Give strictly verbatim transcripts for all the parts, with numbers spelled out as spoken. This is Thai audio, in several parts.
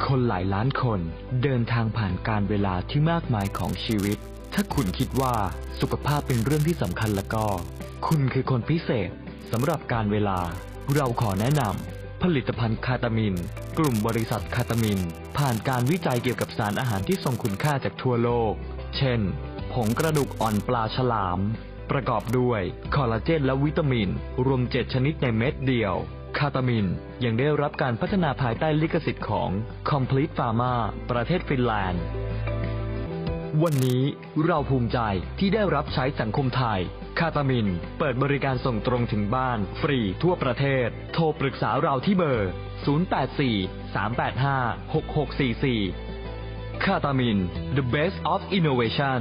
คนหลายล้านคนเดินทางผ่านการเวลาที่มากมายของชีวิตถ้าคุณคิดว่าสุขภาพเป็นเรื่องที่สำคัญแล้วก็คุณคือคนพิเศษสำหรับการเวลาเราขอแนะนำผลิตภัณฑ์คาตามินกลุ่มบริษัทคาตามินผ่านการวิจัยเกี่ยวกับสารอาหารที่ทรงคุณค่าจากทั่วโลกเช่นผงกระดูกอ่อนปลาฉลามประกอบด้วยคอลลาเจนและวิตามินรวมเจ็ดชนิดในเม็ดเดียวคาตามินยังได้รับการพัฒนาภายใต้ลิขสิทธิ์ของ Complete Pharma ประเทศฟินแลนด์วันนี้เราภูมิใจที่ได้รับใช้สังคมไทยคาตามินเปิดบริการส่งตรงถึงบ้านฟรีทั่วประเทศโทรปรึกษาเราที่เบอร์ศูนย์ แปด สี่ สาม แปด ห้า หก หก สี่ สี่คาตามิน the best of innovation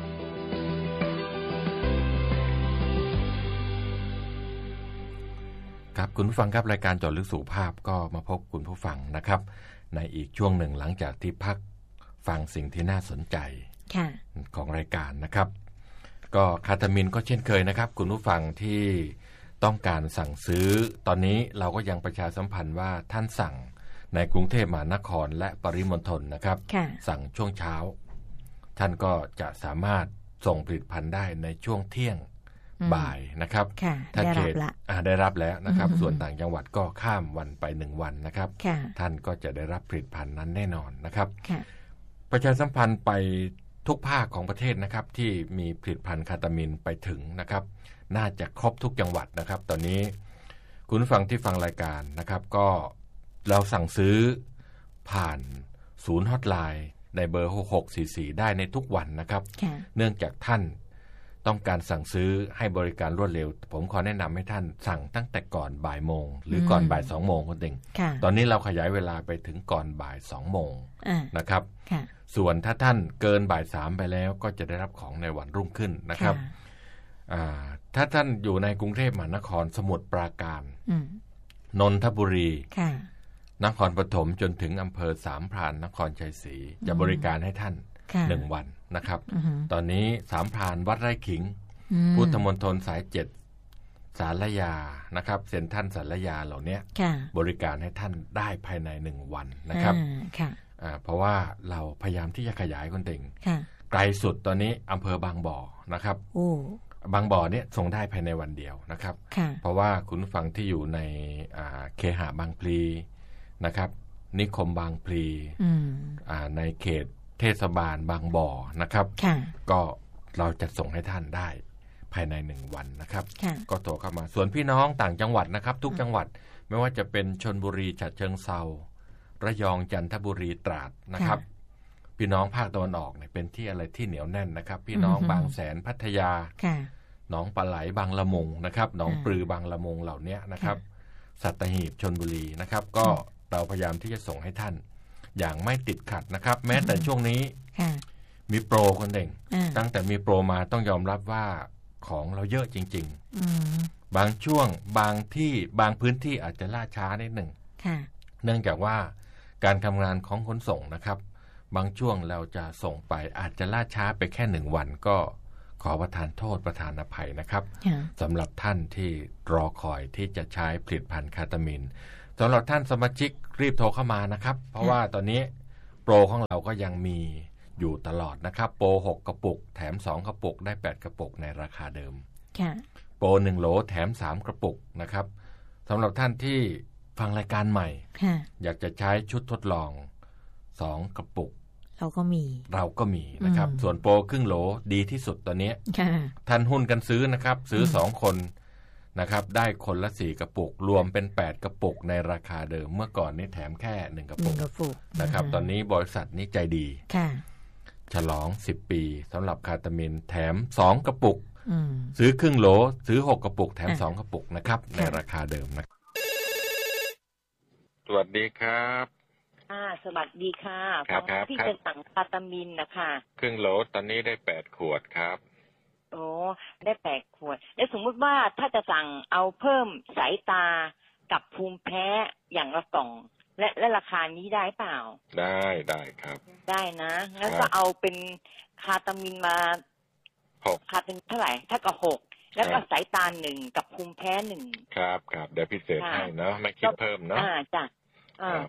ครับคุณผู้ฟังครับรายการเจาะลึกสุขภาพก็มาพบคุณผู้ฟังนะครับในอีกช่วงหนึ่งหลังจากที่พักฟังสิ่งที่น่าสนใจของรายการนะครับก็คาตามินก็เช่นเคยนะครับคุณผู้ฟังที่ต้องการสั่งซื้อตอนนี้เราก็ยังประชาสัมพันธ์ว่าท่านสั่งในกรุงเทพมหานครและปริมณฑลนะครับสั่งช่วงเช้าท่านก็จะสามารถส่งผลิตภัณฑ์ได้ในช่วงเที่ยงบ่ายนะครับถ้าเขตได้รับแล้วนะครับส่วนต่างจังหวัดก็ข้ามวันไปหนึ่งวันนะครับท่านก็จะได้รับผลิตภัณฑ์นั้นแน่นอนนะครับประชาสัมพันธ์ไปทุกภาคของประเทศนะครับที่มีผลิตภัณฑ์คาตามินไปถึงนะครับน่าจะครบทุกจังหวัดนะครับตอนนี้คุณผู้ฟังที่ฟังรายการนะครับก็เราสั่งซื้อผ่านศูนย์ฮอตไลน์ในเบอร์หก หก สี่ สี่ได้ในทุกวันนะครับเนื่องจากท่านต้องการสั่งซื้อให้บริการรวดเร็วผมขอแนะนำให้ท่านสั่งตั้งแต่ก่อนบ่ายโมงหรือก่อนบ่ายสองโมงคนเองตอนนี้เราขยายเวลาไปถึงก่อนบ่ายสองโมงนะครับส่วนถ้าท่านเกินบ่ายสามไปแล้วก็จะได้รับของในวันรุ่งขึ้นนะครับถ้าท่านอยู่ในกรุงเทพมหานครสมุทรปราการนนทบุรีนครปฐมจนถึงอำเภอสามพรานนครชัยศรีจะบริการให้ท่านหนึ่งวันนะครับตอนนี้สามพรานวัดไร่ขิงพุทธมณฑลสายเจ็ดสารยานะครับเซ็นทรัลสารยาเหล่านี้บริการให้ท่านได้ภายในหนึ่งวันนะครับเพราะว่าเราพยายามที่จะขยายคนเต็งไกลสุดตอนนี้อำเภอบางบ่อนะครับบางบ่อเนี่ยส่งได้ภายในวันเดียวนะครับเพราะว่าคุณผู้ฟังที่อยู่ในเคหะบางพลีนะครับนิคมบางพลีในเขตเทศบาลบางบ่อนะครับก็เราจะส่งให้ท่านได้ภายในหนึ่งวันนะครับก็โทรเข้ามาส่วนพี่น้องต่างจังหวัดนะครับทุกจังหวัดไม่ว่าจะเป็นชลบุรีฉะเชิงเทราระยองจันทบุรีตราดนะครับพี่น้องภาคตะวันออกเนี่ยเป็นที่อะไรที่เหนียวแน่นนะครับพี่น้องบางแสนพัทยาหนองปลาไหลบางละมุงนะครับหนองปลือบางละมุงเหล่านี้นะครับสัตหีบชลบุรีนะครับก็เราพยายามที่จะส่งให้ท่านอย่างไม่ติดขัดนะครับแม้แต่ช่วงนี้มีโปรคนเด่งตั้งแต่มีโปรมาต้องยอมรับว่าของเราเยอะจริงๆบางช่วงบางที่บางพื้นที่อาจจะล่าช้านิดหนึ่งเนื่องจากว่าการทำงานของขนส่งนะครับบางช่วงเราจะส่งไปอาจจะล่าช้าไปแค่หนึ่งวันก็ขอประทานโทษประทานอภัยนะครับสำหรับท่านที่รอคอยที่จะใช้ผลิตภัณฑ์คาตามินสำหรับท่านสมาชิกรีบโทรเข้ามานะครับเพราะว่าตอนนี้โปรของเราก็ยังมีอยู่ตลอดนะครับโปรหกกระปุกแถมสองกระปุกได้แปดกระปุกในราคาเดิมโปรหนึ่งโหลแถมสามกระปุกนะครับสำหรับท่านที่ฟังรายการใหม่อยากจะใช้ชุดทดลองสองกระปุกเราก็มีเราก็มีนะครับส่วนโปรครึ่งโหลดีที่สุดตอนนี้ท่านหุ้นกันซื้อนะครับซื้อสองคนนะครับได้คนละสี่กระปุกรวมเป็นแปดกระปุกในราคาเดิมเมื่อก่อนนี้แถมแค่หนึ่งกระปุกนะครับตอนนี้บริษัทนี้ใจดีฉลองสิบปีสำหรับคาตามินแถมสองกระปุกซื้อครึ่งโหลซื้อหกกระปุกแถมสองกระปุกนะครับในราคาเดิมนะสวัสดีครับอ่าสวัสดีค่ะครับที่จะสั่งคาตามินนะคะครึ่งโหลตอนนี้ได้แปดขวดครับโอ้ได้แปดขวดแล้วสมมุติว่าถ้าจะสั่งเอาเพิ่มสายตากับภูมิแพ้อย่างละกล่องและและราคานี้ได้เปล่าได้ได้ครับได้นะแล้วก็เอาเป็นคาตามินมาหกคาตามินเท่าไหร่ถ้ากับหกแล้วก็สายตาหนึ่งกับภูมิแพ้หนึ่งครับครับเดี๋ยวพิเศษให้เนาะไม่คิดเพิ่มเนาะอ่าจ้ะอ่าส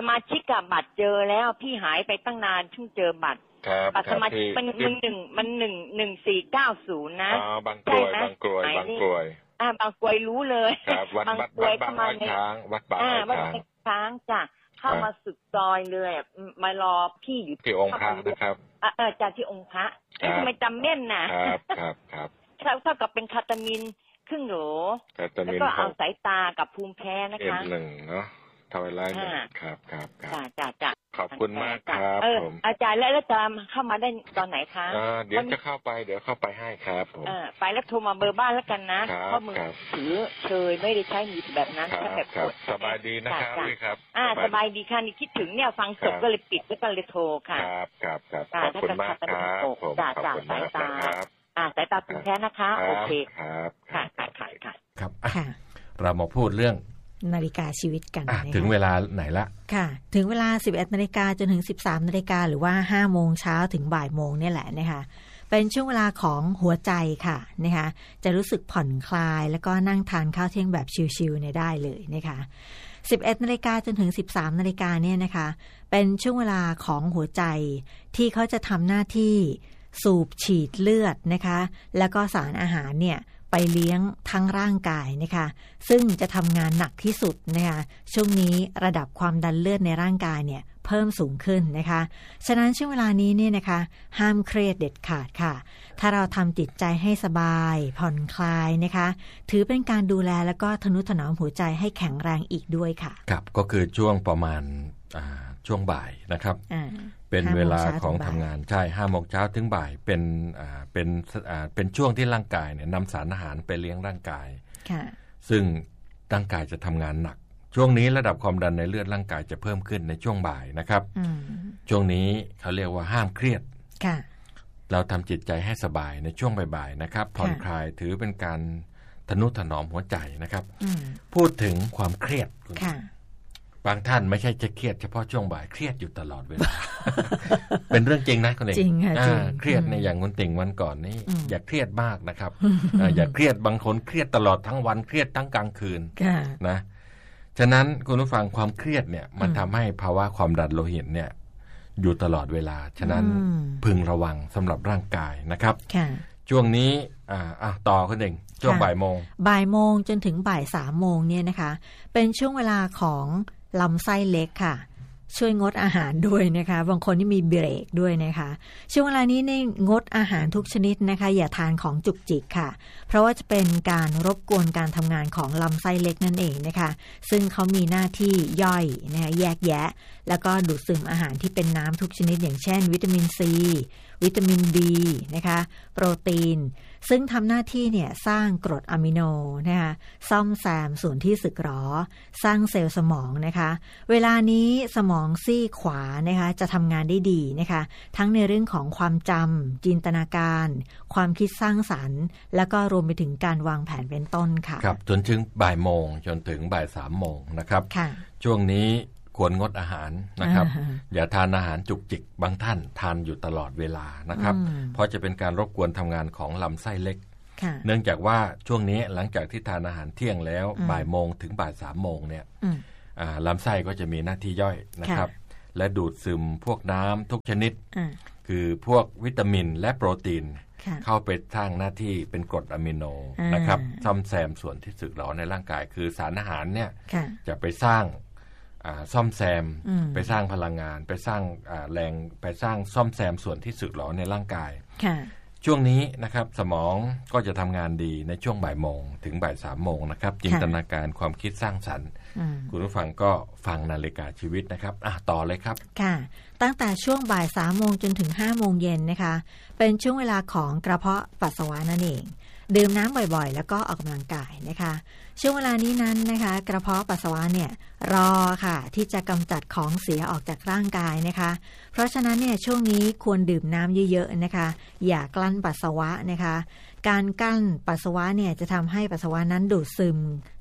มาชิกกับบัตรเจอแล้วพี่หายไปตั้งนานเพิ่งเจอบัตรบัตรสมาชิกมันมันหนึ่งมันหนึ่งหนึ่งสี่เก้าศูนย์นะอ๋อบางกรวยบางกรวยบางกรวยอ่าบางกรวยรู้เลยครับวัดวัดวัดบางอ้อยช้างวัดบางอ้อยช้างช้างจ้ะเข้ามาสึกซอยเลยมารอพี่อยู่ที่องค์พระนะครับเออจากที่องค์พระทำไมจำแม่นนะครับครับครับเท่ากับเป็นคาตามินครึ่งโหลแล้วก็เอาสายตากับภูมิแพ้นะคะเอ็นหนึ่งเนาะทวายไลน์ครับครับครับจ้าจ้าจ้าขอบคุณมากครับผมอาจารย์แล้วแล้วจะเข้ามาได้ตอนไหนคะเดี๋ยวจะเข้าไปเดี๋ยวเข้าไปให้ครับผมไปแล้วโทรมาเบอร์บ้านแล้วกันนะเพราะมือถือเคยไม่ได้ใช้มือแบบนั้นแค่แบบกดสบายดีนะครับพี่ครับอ่าสบายดีค่ะนี่คิดถึงเนี่ยฟังสดก็เลยปิดแล้วก็เลยโทรค่ะครับครับครับขอบคุณมากครับผมจ้าจ้าสายตาอ่าสายตาภูมิแพ้นะคะโอเคครับค่ะค่ะค่ะค่ะครับเรามาพูดเรื่องนาฬิกาชีวิตกันถึงเวลาไหนละค่ะถึงเวลา สิบเอ็ดนาฬิกาจนถึง สิบสามนาฬิกาหรือว่า ห้าโมงเช้าถึงบ่ายโมงเนี่ยแหละนะคะเป็นช่วงเวลาของหัวใจค่ะนะคะจะรู้สึกผ่อนคลายแล้วก็นั่งทานข้าวเที่ยงแบบชิลๆเนี่ยได้เลยนะคะสิบเอ็ดนาฬิกาจนถึง สิบสามนาฬิกาเนี่ยนะคะเป็นช่วงเวลาของหัวใจที่เขาจะทำหน้าที่สูบฉีดเลือดนะคะแล้วก็สารอาหารเนี่ยไปเลี้ยงทั้งร่างกายนะคะซึ่งจะทำงานหนักที่สุดนะคะช่วงนี้ระดับความดันเลือดในร่างกายเนี่ยเพิ่มสูงขึ้นนะคะฉะนั้นช่วงเวลานี้เนี่ยนะคะห้ามเครียดเด็ดขาดค่ะถ้าเราทำจิตใจให้สบายผ่อนคลายนะคะถือเป็นการดูแลแล้วก็ทนุถนอมหัวใจให้แข็งแรงอีกด้วยค่ะครับก็คือช่วงประมาณช่วงบ่ายนะครับเป็นเวลาของทำงานใช่ห้าโมงเช้าถึงบ่ายเป็นอ่าเป็นอ่าเป็นช่วงที่ร่างกายเนี่ยนำสารอาหารไปเลี้ยงร่างกายซึ่งร่างกายจะทำงานหนักช่วงนี้ระดับความดันในเลือดร่างกายจะเพิ่มขึ้นในช่วงบ่ายนะครับช่วงนี้เขาเรียกว่าห้ามเครียดเราทำจิตใจให้สบายในช่วงบ่ายๆนะครับผ่อนคลายถือเป็นการทนุถนอมหัวใจนะครับพูดถึงความเครียดบางท่านไม่ใช่จะเครียดเฉพาะช่วงบ่ายเครียดอยู่ตลอดเวลา เป็นเรื่องจริงนะคุณเองจริงค่ะจริงเครียดในอย่างคุณติ่งวันก่อนนี่อย่าเครียดมากนะครับ อย่าเครียดบางคนเครียดตลอดทั้งวันเครียดทั้งกลางคืนนะฉะนั้นคุณผู้ฟังความเครียดเนี่ยมันทำให้ภาวะความดันโลหิตเนี่ยอยู่ตลอดเวลาฉะนั้นพึงระวังสำหรับร่างกายนะครับช่วงนี้อ่าอ่ะต่อคุณเองช่วงบ่ายโมงบ่ายโมงจนถึงบ่ายสามโมงเนี่ยนะคะเป็นช่วงเวลาของลำไส้เล็กค่ะช่วยงดอาหารด้วยนะคะบางคนที่มีเบรกด้วยนะคะช่วงเวลานี้เนี่ยงดอาหารทุกชนิดนะคะอย่าทานของจุกจิกค่ะเพราะว่าจะเป็นการรบกวนการทำงานของลำไส้เล็กนั่นเองนะคะซึ่งเขามีหน้าที่ย่อยนะคะแยกแยะแล้วก็ดูดซึมอาหารที่เป็นน้ำทุกชนิดอย่างเช่นวิตามินซีวิตามิน B นะคะโปรตีนซึ่งทำหน้าที่เนี่ยสร้างกรดอะมิโนนะคะซ่อมแซมส่วนที่สึกหรอสร้างเซลล์สมองนะคะเวลานี้สมองซีกขวานะคะจะทำงานได้ดีนะคะทั้งในเรื่องของความจำจินตนาการความคิดสร้างสรรค์แล้วก็รวมไปถึงการวางแผนเป็นต้นค่ะครับจนถึงบ่ายโมงจนถึงบ่ายสามโมงนะครับช่วงนี้ควรงดอาหารนะครับอย่าทานอาหารจุกจิกบางท่านทานอยู่ตลอดเวลานะครับเพราะจะเป็นการรบกวนทำงานของลำไส้เล็กเนื่องจากว่าช่วงนี้หลังจากที่ทานอาหารเที่ยงแล้วบ่ายโมงถึงบ่ายสามโมงเนี่ยลำไส้ก็จะมีหน้าที่ย่อยนะครับและดูดซึมพวกน้ำทุกชนิดคือพวกวิตามินและโปรตีนเข้าไปสร้างหน้าที่เป็นกรดอะมิโนนะครับซ่อมแซมส่วนที่สึกหรอในร่างกายคือสารอาหารเนี่ยจะไปสร้างซ่อมแซมไปสร้างพลังงานไปสร้างแรงไปสร้างซ่อมแซมส่วนที่สึกหรอในร่างกายช่วงนี้นะครับสมองก็จะทำงานดีในช่วงบ่ายโมงถึงบ่ายสามโมงนะครับจินตนาการความคิดสร้างสรรค์คุณผู้ฟังก็ฟังนาฬิกาชีวิตนะครับอ่ะต่อเลยครับค่ะตั้งแต่ช่วงบ่ายสามโมงจนถึงห้าโมงเย็นนะคะเป็นช่วงเวลาของกระเพาะปัสสาวะนั่นเองดื่มน้ำบ่อยๆแล้วก็ออกกำลังกายนะคะช่วงเวลานี้นั้นนะคะกระเพาะปัสสาวะเนี่ยรอค่ะที่จะกำจัดของเสียออกจากร่างกายนะคะเพราะฉะนั้นเนี่ยช่วงนี้ควรดื่มน้ำเยอะๆนะคะอย่ากลั้นปัสสาวะนะคะการกลั้นปัสสาวะเนี่ยจะทำให้ปัสสาวะนั้นดูดซึม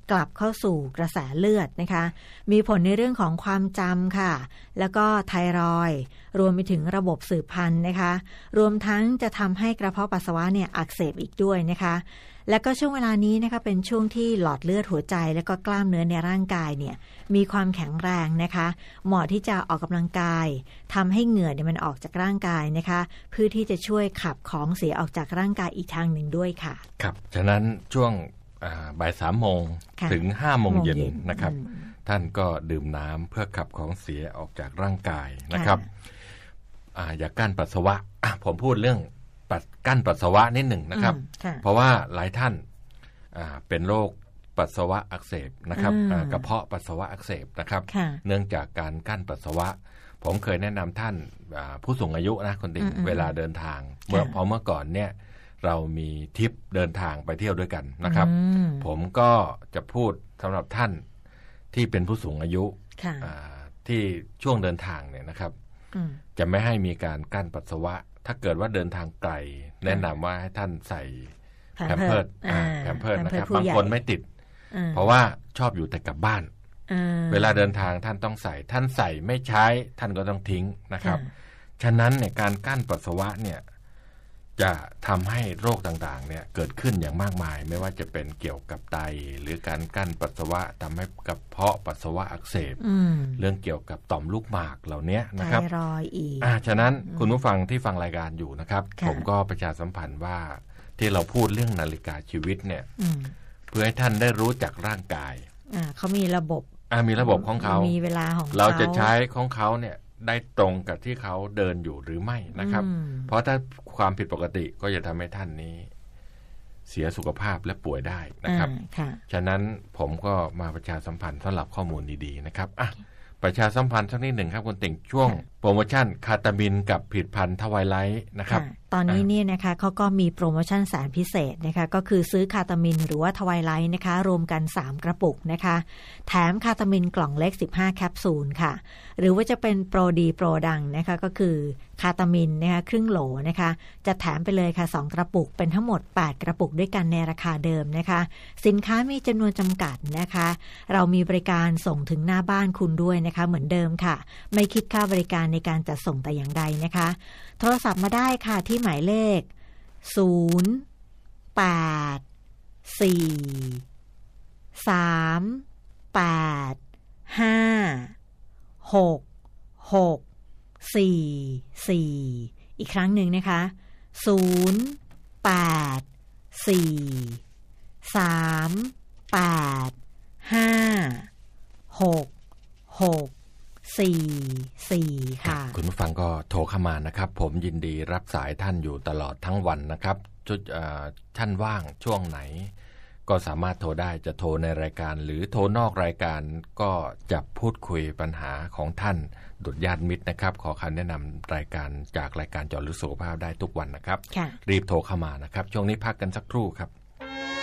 กลับเข้าสู่กระแสเลือดนะคะมีผลในเรื่องของความจำค่ะแล้วก็ไทรอยด์รวมไปถึงระบบสืบพันธุ์นะคะรวมทั้งจะทำให้กระเพาะปัสสาวะเนี่ยอักเสบอีกด้วยนะคะและก็ช่วงเวลานี้นะคะเป็นช่วงที่หลอดเลือดหัวใจและก็กล้ามเนื้อในร่างกายเนี่ยมีความแข็งแรงนะคะเหมาะที่จะออกกำลังกายทำให้เหงื่อเนี่ยมันออกจากร่างกายนะคะเพื่อที่จะช่วยขับของเสียออกจากร่างกายอีกทางหนึ่งด้วยค่ะครับฉะนั้นช่วงบ่ายสามโมงถึงห้าโมงเย็นนะครับท่านก็ดื่มน้ำเพื่อขับของเสียออกจากร่างกายนะครับ อ, อย่ากั้นปัสสาวะผมพูดเรื่องกั้นปัสสาวะนิดหนึ่งนะครับเพราะว่าหลายท่านเป็นโรคปัสสาวะอักเสบนะครับกระเพาะปัสสาวะอักเสบนะครับเนื่องจากการกั้นปัสสาวะผมเคยแนะนำท่านผู้สูงอายุนะคนติงเวลาเดินทางเมื่อพอเมื่อก่อนเนี่ยเรามีทริปเดินทางไปเที่ยวด้วยกันนะครับผมก็จะพูดสำหรับท่านที่เป็นผู้สูงอายุที่ช่วงเดินทางเนี่ยนะครับจะไม่ให้มีการกั้นปัสสาวะถ้าเกิดว่าเดินทางไกลแนะนำว่าให้ท่านใส่แพมเพิร์สแพมเพิร์สนะครับบางคนไม่ติดเพราะว่าชอบอยู่แต่กับบ้านเวลาเดินทางท่านต้องใส่ท่านใส่ไม่ใช้ท่านก็ต้องทิ้งนะครับฉะนั้นเนี่ยการกั้นปัสสาวะเนี่ยจะทำให้โรคต่างๆเนี่ยเกิดขึ้นอย่างมากมายไม่ว่าจะเป็นเกี่ยวกับไตหรือการกั้นปัสสาวะทำให้กระเพาะปัสสาวะอักเสบเรื่องเกี่ยวกับต่อมลูกหมากเหล่านี้นะครับไทรอยด์อีกอ่าฉะนั้นคุณผู้ฟังที่ฟังรายการอยู่นะครับผมก็ประชาสัมพันธ์ว่าที่เราพูดเรื่องนาฬิกาชีวิตเนี่ยเพื่อให้ท่านได้รู้จักร่างกายอ่าเขามีระบบอ่ามีระบบของเขามีเวลาของเราจะใช้ของเขาเนี่ยได้ตรงกับที่เขาเดินอยู่หรือไม่นะครับเพราะถ้าความผิดปกติก็จะทำให้ท่านนี้เสียสุขภาพและป่วยได้นะครับฉะนั้นผมก็มาประชาสัมพันธ์สำหรับข้อมูลดีๆนะครับอ่ะประชาสัมพันธ์สักนิดหนึ่งครับคุณติ่งช่วงโปรโมชั่นคาตามินกับผลิตภัณฑ์ทวายไลท์นะครับตอนนี้เนี่ยนะคะเขาก็มีโปรโมชั่นแสนพิเศษนะคะก็คือซื้อคาตามินหรือว่าทวายไลท์นะคะรวมกันสามกระปุกนะคะแถมคาตามินกล่องเล็กสิบห้าแคปซูลค่ะหรือว่าจะเป็นโปรดีโปรดังนะคะก็คือคาตามินนะคะครึ่งโหลนะคะจะแถมไปเลยค่ะสองกระปุกเป็นทั้งหมดแปดกระปุกด้วยกันในราคาเดิมนะคะสินค้ามีจำนวนจำกัดนะคะเรามีบริการส่งถึงหน้าบ้านคุณด้วยนะคะเหมือนเดิมค่ะไม่คิดค่าบริการในการจัดส่งแต่อย่างใดนะคะโทรศัพท์มาได้ค่ะที่หมายเลขศูนย์ แปด สี่ สาม แปด ห้า หก หก สี่ สี่ อีกครั้งหนึ่งนะคะศูนย์ แปด สี่ สาม แปด ห้า หก หกสี่ สี่ ค่ะคุณผู้ฟังก็โทรเข้ามานะครับผมยินดีรับสายท่านอยู่ตลอดทั้งวันนะครับจุดท่านว่างช่วงไหนก็สามารถโทรได้จะโทรในรายการหรือโทรนอกรายการก็จะพูดคุยปัญหาของท่านดุจญาติมิตรนะครับขอคำแนะนำรายการจากรายการเจาะลึกสุขภาพได้ทุกวันนะครับรีบโทรเข้ามานะครับช่วงนี้พักกันสักครู่ครับ